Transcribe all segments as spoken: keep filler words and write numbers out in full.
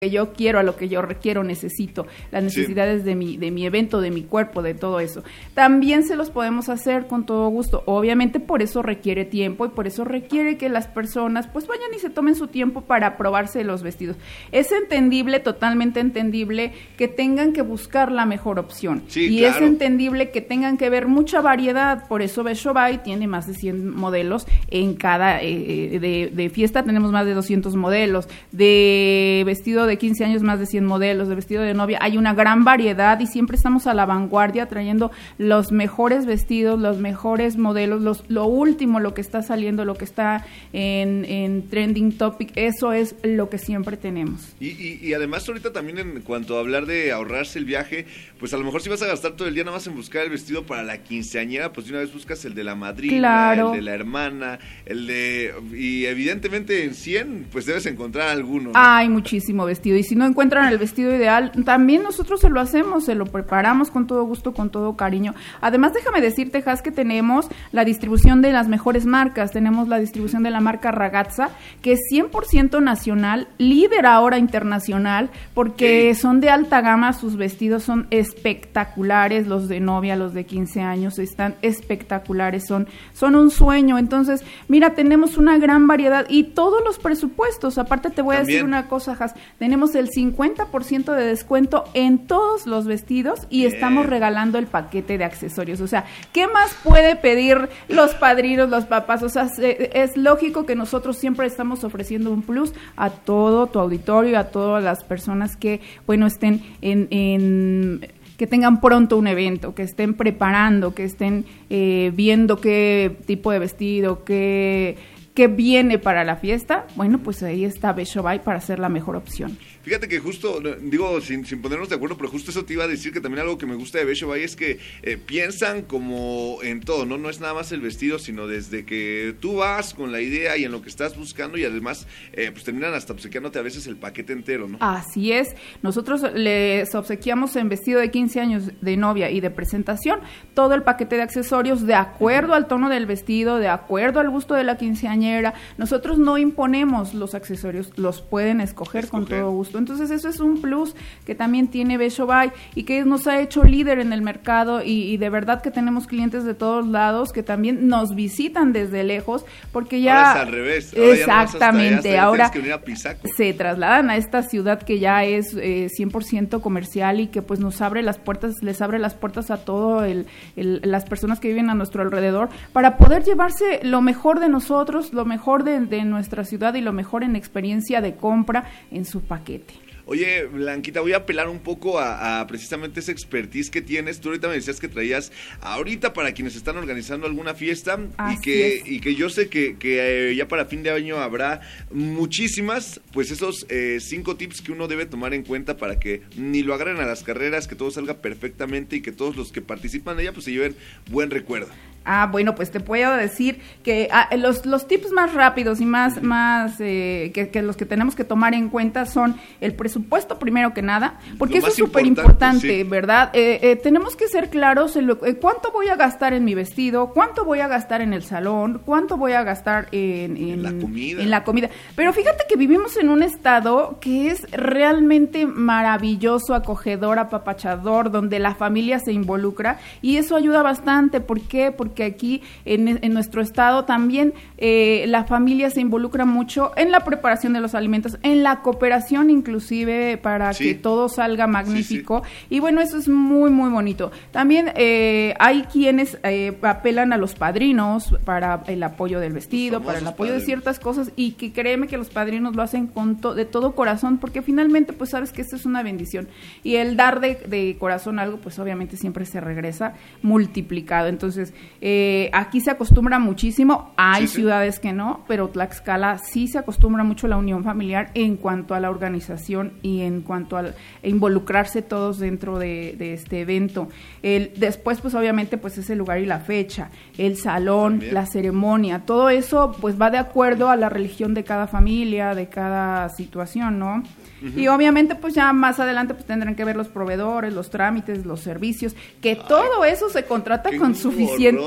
que yo quiero, a lo que yo requiero, necesito, las necesidades sí. de mi de mi evento, de mi cuerpo, de todo eso. También se los podemos hacer con todo gusto. Obviamente por eso requiere tiempo y por eso requiere que las personas pues vayan y se tomen su tiempo para probarse los vestidos. Es entendible, totalmente entendible, que tengan que buscar la mejor opción. Sí, y claro. es entendible que tengan que ver mucha variedad. Por eso Besho Bay tiene más de cien modelos en cada eh, de, de fiesta tenemos más de doscientos modelos, de vestido de de quince años más de cien modelos, de vestido de novia, hay una gran variedad y siempre estamos a la vanguardia trayendo los mejores vestidos, los mejores modelos, los, lo último, lo que está saliendo, lo que está en, en trending topic, eso es lo que siempre tenemos. Y, y, y además ahorita también en cuanto a hablar de ahorrarse el viaje, pues a lo mejor si vas a gastar todo el día nada más en buscar el vestido para la quinceañera, pues de una vez buscas el de la madrina, claro. el de la hermana, el de... y evidentemente en cien pues debes encontrar alguno, ¿no? Hay muchísimo vestido. Y si no encuentran el vestido ideal, también nosotros se lo hacemos, se lo preparamos con todo gusto, con todo cariño. Además, déjame decirte, Jas, que tenemos la distribución de las mejores marcas. Tenemos la distribución de la marca Ragazza, que es cien por ciento nacional, líder ahora internacional, porque sí. son de alta gama, sus vestidos son espectaculares, los de novia, los de quince años, están espectaculares, son, son un sueño. Entonces, mira, tenemos una gran variedad y todos los presupuestos. Aparte, te voy también. a decir una cosa, Jas, tenemos el cincuenta por ciento de descuento en todos los vestidos y Bien. estamos regalando el paquete de accesorios. O sea, ¿qué más puede pedir los padrinos, los papás? O sea, es lógico que nosotros siempre estamos ofreciendo un plus a todo tu auditorio, a todas las personas que, bueno, estén en... en que tengan pronto un evento, que estén preparando, que estén eh, viendo qué tipo de vestido, qué... que viene para la fiesta, bueno, pues ahí está Besho Bay para ser la mejor opción. Fíjate que justo, digo, sin, sin ponernos de acuerdo, pero justo eso te iba a decir, que también algo que me gusta de Besho Bay es que eh, piensan como en todo, ¿no? No es nada más el vestido, sino desde que tú vas con la idea y en lo que estás buscando y además, eh, pues terminan hasta obsequiándote a veces el paquete entero, ¿no? Así es. Nosotros les obsequiamos en vestido de quince años de novia y de presentación todo el paquete de accesorios de acuerdo al tono del vestido, de acuerdo al gusto de la quinceañera. Nosotros no imponemos los accesorios, los pueden escoger, escoger. con todo gusto. Entonces eso es un plus que también tiene Besho Bay y que nos ha hecho líder en el mercado y, y de verdad que tenemos clientes de todos lados que también nos visitan desde lejos porque ya... Ahora es al revés. Ahora exactamente. Ya no ahora que venir a Pisaco. Se trasladan a esta ciudad que ya es eh, cien por ciento comercial y que pues nos abre las puertas, les abre las puertas a todo el, el, las personas que viven a nuestro alrededor para poder llevarse lo mejor de nosotros, lo mejor de, de nuestra ciudad y lo mejor en experiencia de compra en su paquete. Oye, Blanquita, voy a apelar un poco a, a precisamente esa expertise que tienes. Tú ahorita me decías que traías ahorita para quienes están organizando alguna fiesta Así y que es. y que yo sé que, que eh, ya para fin de año habrá muchísimas, pues esos eh, cinco tips que uno debe tomar en cuenta para que ni lo agarren a las carreras, que todo salga perfectamente y que todos los que participan de ella pues se lleven buen recuerdo. Ah, bueno, pues te puedo decir que ah, los, los tips más rápidos y más, más eh, que, que los que tenemos que tomar en cuenta son el presupuesto primero que nada, porque eso es súper importante, sí. ¿verdad? Eh, eh, tenemos que ser claros en lo, eh, cuánto voy a gastar en mi vestido, cuánto voy a gastar en el salón, cuánto voy a gastar en, en, en, la, comida. en la comida. Pero fíjate que vivimos en un estado que es realmente maravilloso, acogedor, apapachador, donde la familia se involucra y eso ayuda bastante. ¿Por qué? Porque que aquí en, en nuestro estado también eh, la familia se involucra mucho en la preparación de los alimentos, en la cooperación inclusive para sí. que todo salga magnífico. Sí, sí. Y bueno, eso es muy, muy bonito. También eh, hay quienes eh, apelan a los padrinos para el apoyo del vestido, para el apoyo padrinos. de ciertas cosas y que créeme que los padrinos lo hacen con to- de todo corazón porque finalmente pues sabes que esto es una bendición y el dar de, de corazón algo pues obviamente siempre se regresa multiplicado. Entonces Eh, aquí se acostumbra muchísimo, hay sí, ciudades sí. que no, pero Tlaxcala sí se acostumbra mucho a la unión familiar en cuanto a la organización y en cuanto a involucrarse todos dentro de, de este evento. El, después, pues obviamente, pues es el lugar y la fecha, el salón, También. la ceremonia, todo eso pues va de acuerdo a la religión de cada familia, de cada situación, ¿no? Uh-huh. Y obviamente pues ya más adelante pues tendrán que ver los proveedores, los trámites, los servicios, que Ay, todo eso se contrata con suficiente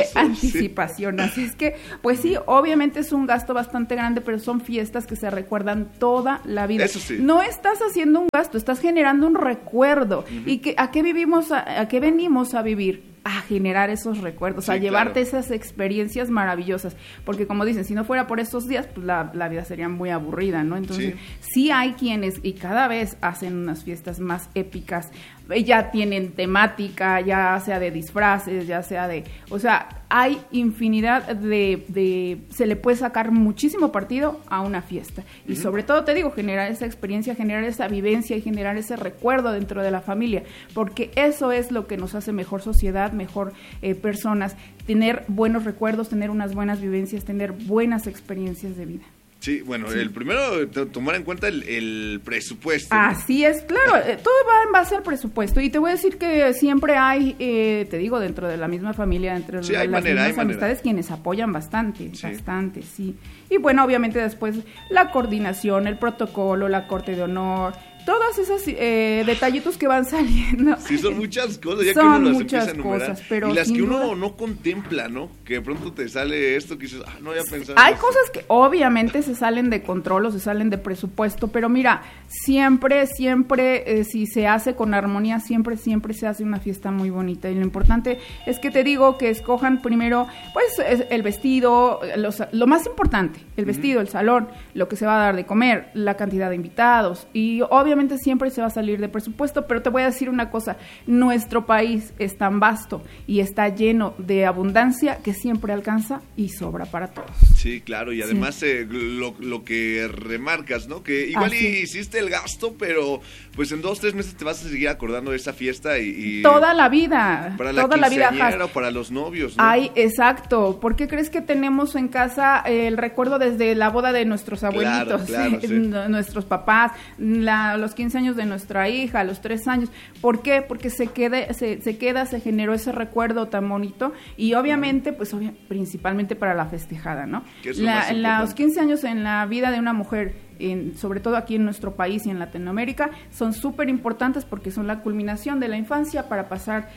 costoso, anticipación. Sí. Así es que, pues sí, obviamente es un gasto bastante grande, pero son fiestas que se recuerdan toda la vida. Eso sí. No estás haciendo un gasto, estás generando un recuerdo. Uh-huh. ¿Y que, a qué vivimos, a, a qué venimos a vivir? A generar esos recuerdos, sí, a llevarte claro. esas experiencias maravillosas, porque como dicen, si no fuera por estos días, pues la, la vida sería muy aburrida, ¿no? Entonces, sí. sí hay quienes, y cada vez hacen unas fiestas más épicas, ya tienen temática, ya sea de disfraces, ya sea de, o sea, hay infinidad de, de se le puede sacar muchísimo partido a una fiesta, y uh-huh. sobre todo, te digo, generar esa experiencia, generar esa vivencia y generar ese recuerdo dentro de la familia, porque eso es lo que nos hace mejor sociedad, mejor eh, personas, tener buenos recuerdos, tener unas buenas vivencias, tener buenas experiencias de vida. Sí, bueno, sí. el primero, tomar en cuenta el, el presupuesto. Así es, claro, todo va en base al presupuesto, y te voy a decir que siempre hay, eh, te digo, dentro de la misma familia, dentro sí, de hay las manera, mismas hay amistades, manera. quienes apoyan bastante, sí. bastante, sí. Y bueno, obviamente después la coordinación, el protocolo, la corte de honor, todos esos eh, detallitos que van saliendo. Sí, son muchas cosas, ya son que uno las muchas empieza a enumerar. Cosas, pero y las que uno duda, no contempla, ¿no? Que de pronto te sale esto que dices, ah, no había pensado. Hay eso. cosas que obviamente se salen de control o se salen de presupuesto, pero mira, siempre, siempre, eh, si se hace con armonía, siempre, siempre se hace una fiesta muy bonita. Y lo importante es que te digo que escojan primero, pues, el vestido, los, lo más importante, el vestido, uh-huh. el salón, lo que se va a dar de comer, la cantidad de invitados, y obviamente Obviamente siempre se va a salir de presupuesto, pero te voy a decir una cosa, nuestro país es tan vasto y está lleno de abundancia que siempre alcanza y sobra para todos. Sí, claro, y además sí. eh, lo, lo que remarcas, ¿no? Que igual y hiciste el gasto, pero pues en dos, tres meses te vas a seguir acordando de esa fiesta y... y toda la vida, para la toda la vida. O para los novios, ¿no? Ay, exacto, ¿por qué crees que tenemos en casa el recuerdo desde la boda de nuestros abuelitos, claro, claro, sí. nuestros papás, la los quince años de nuestra hija, los tres años? ¿Por qué? Porque se quede, se, se queda, se generó ese recuerdo tan bonito y obviamente, pues obvia, principalmente para la festejada, ¿no? La, los quince años en la vida de una mujer, en, sobre todo aquí en nuestro país y en Latinoamérica, son súper importantes porque son la culminación de la infancia para pasar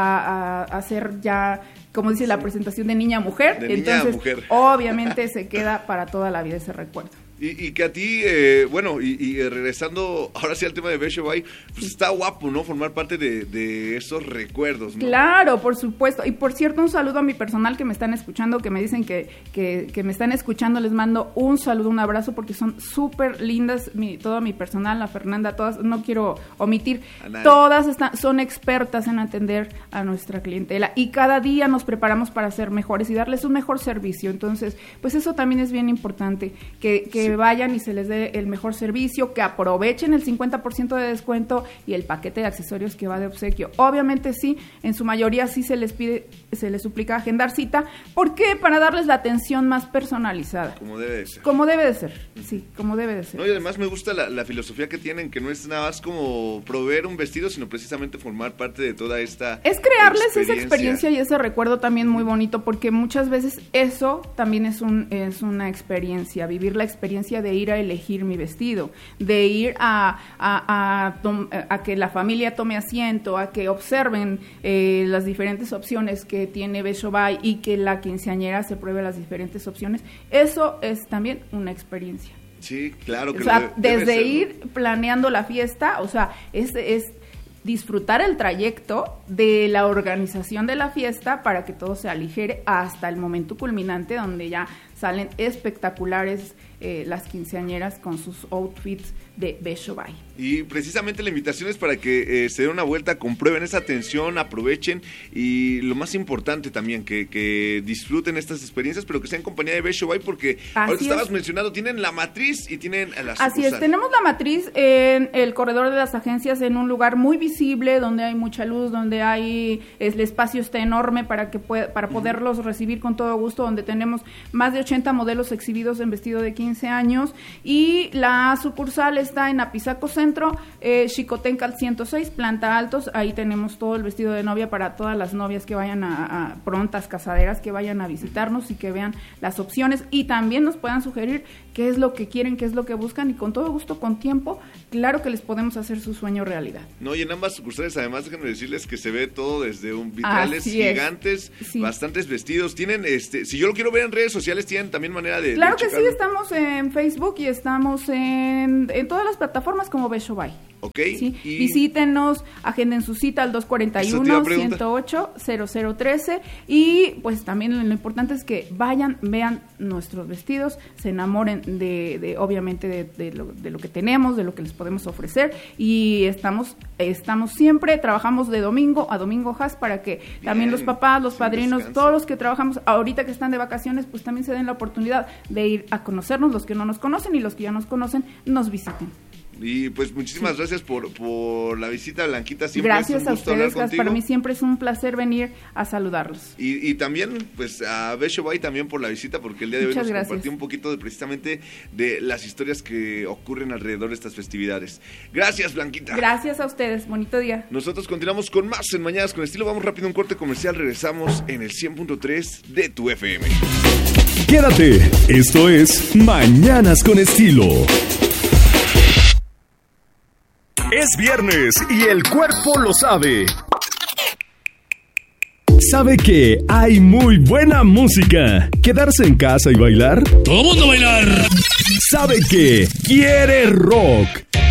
a, a, a ser ya, como dice, sí. la presentación de niña a mujer. De Entonces, niña a mujer. Obviamente se queda para toda la vida ese recuerdo. Y, y que a ti, eh, bueno, y, y regresando ahora sí al tema de Besho Bay, pues está guapo, ¿no? Formar parte de, de esos recuerdos, ¿no? Claro, por supuesto. Y por cierto, un saludo a mi personal que me están escuchando, que me dicen que, que, que me están escuchando. Les mando un saludo, un abrazo, porque son súper lindas, mi, todo mi personal, la Fernanda, todas, no quiero omitir, todas están, son expertas en atender a nuestra clientela. Y cada día nos preparamos para ser mejores y darles un mejor servicio. Entonces, pues eso también es bien importante, que, que sí. vayan y se les dé el mejor servicio, que aprovechen el cincuenta por ciento de descuento y el paquete de accesorios que va de obsequio. Obviamente sí, en su mayoría sí se les pide, se les suplica agendar cita. ¿Por qué? Para darles la atención más personalizada. Como debe de ser. Como debe de ser, sí, como debe de ser. No, y además me gusta la, la filosofía que tienen, que no es nada más como proveer un vestido, sino precisamente formar parte de toda esta Es crearles experiencia. esa experiencia y ese recuerdo también muy bonito, porque muchas veces eso también es, un, es una experiencia, vivir la experiencia de ir a elegir mi vestido, de ir a, a, a, tom, a que la familia tome asiento, a que observen eh, las diferentes opciones que tiene Besho Bay y que la quinceañera se pruebe las diferentes opciones. Eso es también una experiencia. Sí, claro que o sea, lo debe, desde debe ir ser, ¿no? planeando la fiesta, o sea, es... es disfrutar el trayecto de la organización de la fiesta para que todo se aligere hasta el momento culminante donde ya salen espectaculares eh, las quinceañeras con sus outfits de Besho Bay. Y precisamente la invitación es para que eh, se den una vuelta, comprueben esa atención, aprovechen y lo más importante también, que, que disfruten estas experiencias, pero que sean en compañía de Besho Bay, porque Así ahorita estabas es. mencionando, tienen la matriz y tienen la sucursal. Así es, tenemos la matriz en el corredor de las agencias, en un lugar muy visible, donde hay mucha luz, donde hay, el espacio está enorme para que pueda, para poderlos uh-huh. recibir con todo gusto, donde tenemos más de ochenta modelos exhibidos en vestido de quince años, y la sucursal está en Apizaco Centro, eh, Xicotencal ciento seis, planta altos. Ahí tenemos todo el vestido de novia para todas las novias que vayan a, a prontas casaderas, que vayan a visitarnos y que vean las opciones y también nos puedan sugerir qué es lo que quieren, qué es lo que buscan, y con todo gusto, con tiempo, claro que les podemos hacer su sueño realidad. No, y en ambas sucursales, además, déjenme decirles que se ve todo desde un vitrales Así gigantes, sí. bastantes vestidos. Tienen, este, si yo lo quiero ver en redes sociales, tienen también manera de Claro de que sí, estamos en Facebook y estamos en, en todas las plataformas como Besho Bay. Ok. Sí, y... visítenos, agenden su cita al dos cuatro uno, ciento ocho, cero cero uno tres y pues también lo importante es que vayan, vean nuestros vestidos, se enamoren de, de obviamente de, de, lo, de lo que tenemos, de lo que les podemos ofrecer, y estamos estamos siempre, trabajamos de domingo a domingo has para que Bien, también los papás, los padrinos, descanso. Todos los que trabajamos ahorita que están de vacaciones, pues también se den la oportunidad de ir a conocernos, los que no nos conocen y los que ya nos conocen, nos visiten. Y pues muchísimas sí. gracias por, por la visita, Blanquita. Siempre gracias es un a gusto ustedes, hablar para mí siempre es un placer venir a saludarlos. Y, y también pues a Besho Bay también por la visita, porque el día de Muchas hoy nos gracias. compartió un poquito de, precisamente de las historias que ocurren alrededor de estas festividades. Gracias, Blanquita. Gracias a ustedes, bonito día. Nosotros continuamos con más en Mañanas con Estilo. Vamos rápido a un corte comercial, regresamos en el cien punto tres de tu F M. Quédate, esto es Mañanas con Estilo. Es viernes y el cuerpo lo sabe. Sabe que hay muy buena música. ¿Quedarse en casa y bailar? ¡Todo mundo bailar! Sabe que quiere rock.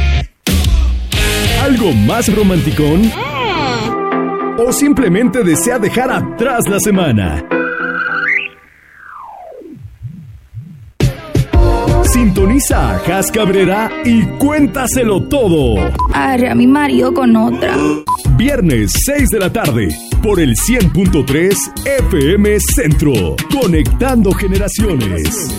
¿Algo más romanticón? Mm. ¿O simplemente desea dejar atrás la semana? Sintoniza a Has Cabrera y cuéntaselo todo. Arre a mi marido con otra. Viernes seis de la tarde por el cien punto tres F M Centro. Conectando generaciones.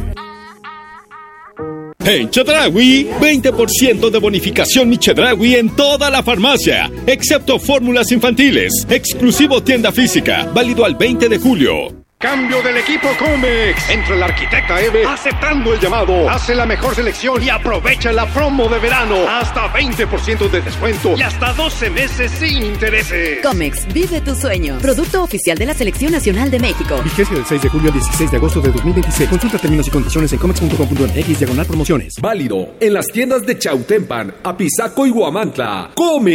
En Chedraui, veinte por ciento de bonificación Mi Chedraui en toda la farmacia, excepto fórmulas infantiles. Exclusivo tienda física, válido al veinte de julio. Cambio del equipo Comex. Entra el arquitecta Eve aceptando el llamado. Hace la mejor selección y aprovecha la promo de verano. Hasta veinte por ciento de descuento y hasta doce meses sin intereses. Comex, vive tus sueños. Producto oficial de la Selección Nacional de México. Vigencia del seis de julio al dieciséis de agosto de dos mil veintiséis. Consulta términos y condiciones en comex punto com punto m x diagonal promociones. Válido en las tiendas de Chautempan, Apizaco y Huamantla.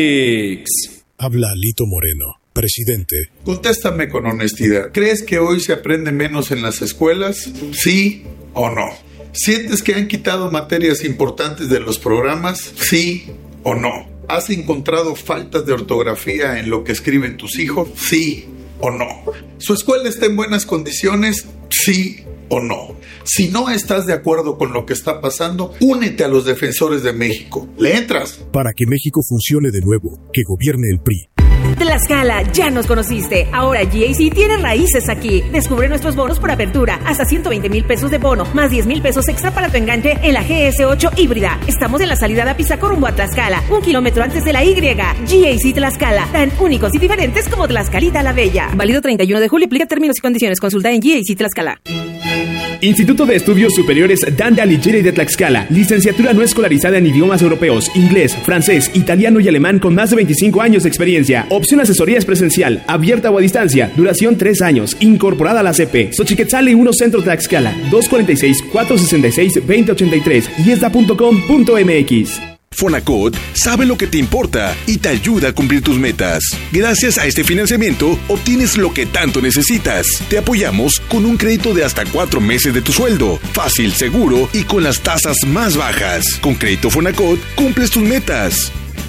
Comex. Habla Lito Moreno, presidente. Contéstame con honestidad. ¿Crees que hoy se aprende menos en las escuelas? ¿Sí o no? ¿Sientes que han quitado materias importantes de los programas? ¿Sí o no? ¿Has encontrado faltas de ortografía en lo que escriben tus hijos? ¿Sí o no? ¿Su escuela está en buenas condiciones? ¿Sí o no? Si no estás de acuerdo con lo que está pasando, únete a los defensores de México. ¿Le entras? Para que México funcione de nuevo, que gobierne el P R I. Tlaxcala, ya nos conociste. Ahora G A C tiene raíces aquí. Descubre nuestros bonos por apertura. Hasta ciento veinte mil pesos de bono, más diez mil pesos extra para tu enganche en la G S ocho híbrida. Estamos en la salida de Apizaco rumbo a Tlaxcala, un kilómetro antes de la Y. G A C Tlaxcala, tan únicos y diferentes como Tlaxcalita la Bella. Válido treinta y uno de julio, aplica términos y condiciones. Consulta en G A C Tlaxcala. Instituto de Estudios Superiores Dan de Alighieri de Tlaxcala. Licenciatura no escolarizada en idiomas europeos, inglés, francés, italiano y alemán con más de veinticinco años de experiencia. Opción asesorías presencial, abierta o a distancia. Duración tres años. Incorporada a la C P. Xochiquetzali uno Centro Tlaxcala. dos cuatro seis, cuatro seis seis, dos cero ocho tres. Yesda punto com punto m x. Fonacot sabe lo que te importa y te ayuda a cumplir tus metas. Gracias a este financiamiento, obtienes lo que tanto necesitas. Te apoyamos con un crédito de hasta cuatro meses de tu sueldo. Fácil, seguro y con las tasas más bajas. Con Crédito Fonacot, cumples tus metas.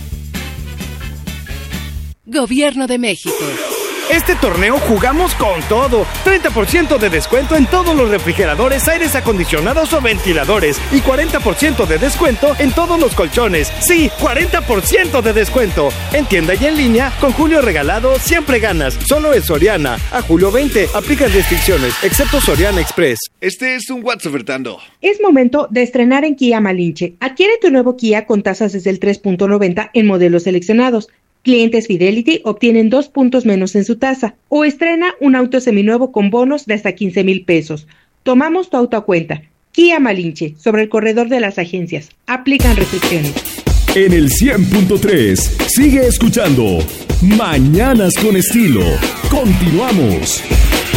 Gobierno de México. Este torneo jugamos con todo. treinta por ciento de descuento en todos los refrigeradores, aires acondicionados o ventiladores. Y cuarenta por ciento de descuento en todos los colchones. Sí, cuarenta por ciento de descuento. En tienda y en línea, con Julio Regalado siempre ganas. Solo en Soriana. A julio veinte, aplican restricciones, excepto Soriana Express. Este es un WhatsApp ofertando. Es momento de estrenar en Kia Malinche. Adquiere tu nuevo Kia con tasas desde el tres punto noventa en modelos seleccionados. Clientes Fidelity obtienen dos puntos menos en su tasa. O estrena un auto seminuevo con bonos de hasta quince mil pesos. Tomamos tu auto a cuenta. Kia Malinche, sobre el corredor de las agencias. Aplican restricciones. En el cien punto tres, sigue escuchando Mañanas con Estilo. Continuamos.